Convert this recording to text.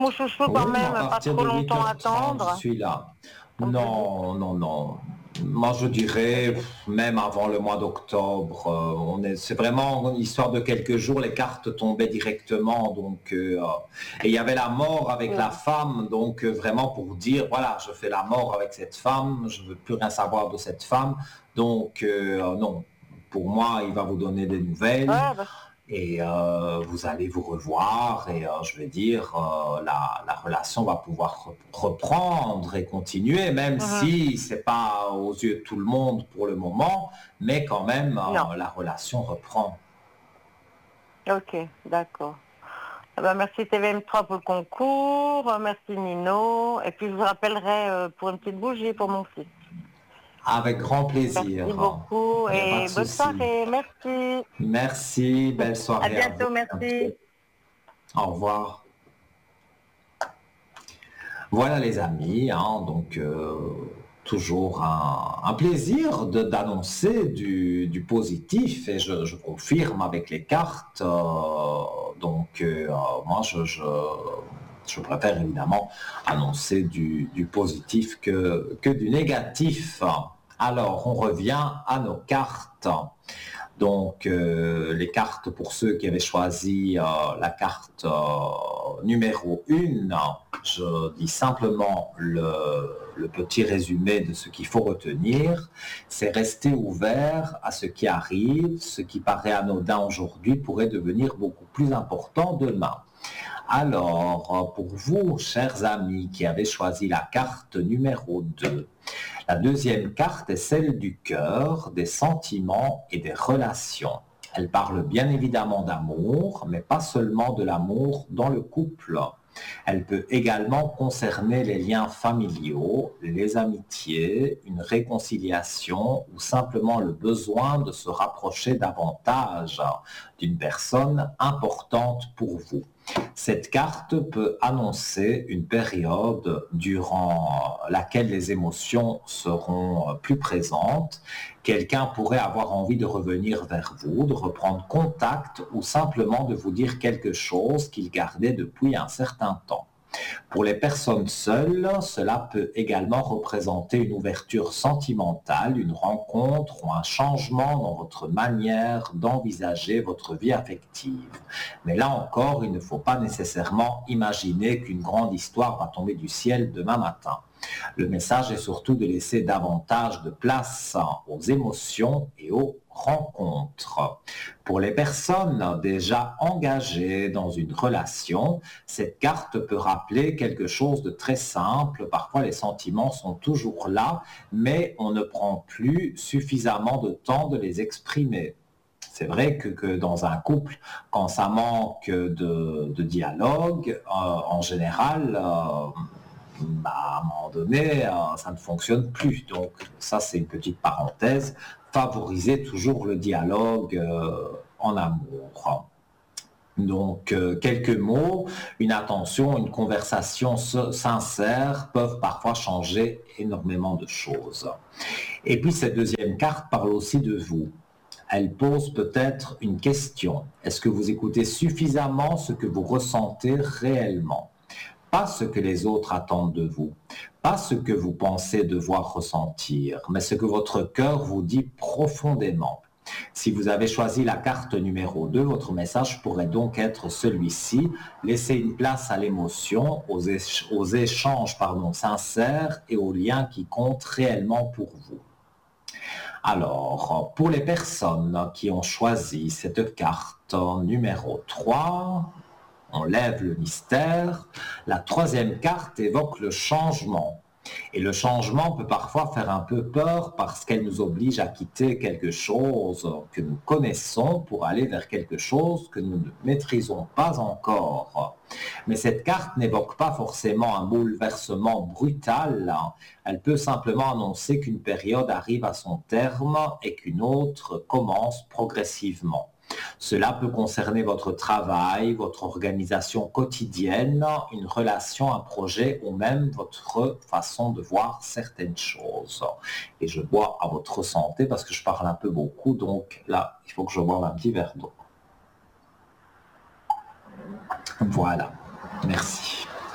Mon chouchou, quand Oui, mais à même, pas partir trop de huit longtemps heures trente, je attendre, suis là. comme vous dites. Non, non, non. Moi, je dirais, OK. même avant le mois d'octobre, c'est vraiment une histoire de quelques jours, les cartes tombaient directement, et il y avait la mort avec la Oui. femme, vraiment pour dire, voilà, je fais la mort avec cette femme, je veux plus rien savoir de cette femme, non, pour moi, il va vous donner des nouvelles, Ouais, bah, et vous allez vous revoir et je vais dire, la relation va pouvoir reprendre et continuer, même mmh si c'est pas aux yeux de tout le monde pour le moment, mais quand même, Non. la relation reprend. OK, d'accord. Ah bah, merci TVM3 pour le concours, merci Nino, et puis je vous rappellerai, pour une petite bougie pour mon fils. Avec grand Merci plaisir, beaucoup il n'y a pas de et bonne souci. soirée. Merci. Merci, belle À soirée à vous. bientôt, merci. Au revoir. Voilà les amis, hein, toujours un plaisir d'annoncer du positif et je confirme avec les cartes. Moi je préfère évidemment annoncer du positif que du négatif. Alors on revient à nos cartes. Les cartes pour ceux qui avaient choisi la carte numéro 1, je dis simplement le petit résumé de ce qu'il faut retenir. C'est rester ouvert à ce qui arrive, ce qui paraît anodin aujourd'hui pourrait devenir beaucoup plus important demain. Alors, pour vous, chers amis qui avez choisi la carte numéro 2, la deuxième carte est celle du cœur, des sentiments et des relations. Elle parle bien évidemment d'amour, mais pas seulement de l'amour dans le couple. Elle peut également concerner les liens familiaux, les amitiés, une réconciliation ou simplement le besoin de se rapprocher davantage d'une personne importante pour vous. Cette carte peut annoncer une période durant laquelle les émotions seront plus présentes. Quelqu'un pourrait avoir envie de revenir vers vous, de reprendre contact ou simplement de vous dire quelque chose qu'il gardait depuis un certain temps. Pour les personnes seules, cela peut également représenter une ouverture sentimentale, une rencontre ou un changement dans votre manière d'envisager votre vie affective. Mais là encore, il ne faut pas nécessairement imaginer qu'une grande histoire va tomber du ciel demain matin. Le message est surtout de laisser davantage de place aux émotions et aux rencontres. Pour les personnes déjà engagées dans une relation, cette carte peut rappeler quelque chose de très simple. Parfois, les sentiments sont toujours là, mais on ne prend plus suffisamment de temps de les exprimer. C'est vrai que dans un couple, quand ça manque de dialogue, en général, à un moment donné, ça ne fonctionne plus. Donc ça, c'est une petite parenthèse. Favorisez toujours le dialogue en amour. Quelques mots, une attention, une conversation sincère peuvent parfois changer énormément de choses. Et puis cette deuxième carte parle aussi de vous. Elle pose peut-être une question. Est-ce que vous écoutez suffisamment ce que vous ressentez réellement? Pas ce que les autres attendent de vous, pas ce que vous pensez devoir ressentir, mais ce que votre cœur vous dit profondément. Si vous avez choisi la carte numéro 2, votre message pourrait donc être celui-ci. Laissez une place à l'émotion, aux échanges sincères et aux liens qui comptent réellement pour vous. Alors, pour les personnes qui ont choisi cette carte numéro 3, on lève le mystère. La troisième carte évoque le changement. Et le changement peut parfois faire un peu peur parce qu'elle nous oblige à quitter quelque chose que nous connaissons pour aller vers quelque chose que nous ne maîtrisons pas encore. Mais cette carte n'évoque pas forcément un bouleversement brutal. Elle peut simplement annoncer qu'une période arrive à son terme et qu'une autre commence progressivement. Cela peut concerner votre travail, votre organisation quotidienne, une relation, un projet ou même votre façon de voir certaines choses. Et je bois à votre santé parce que je parle un peu beaucoup, donc là, il faut que je boive un petit verre d'eau. Voilà, merci.